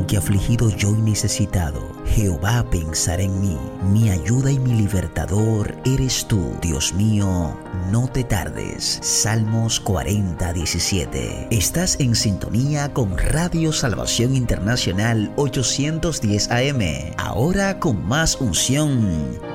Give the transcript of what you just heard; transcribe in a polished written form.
aunque afligido yo y necesitado, Jehová pensará en mí. Mi ayuda y mi libertador eres tú, Dios mío, no te tardes. Salmos 40:17. Estás en sintonía con Radio Salvación Internacional 810 AM. Ahora con más unción,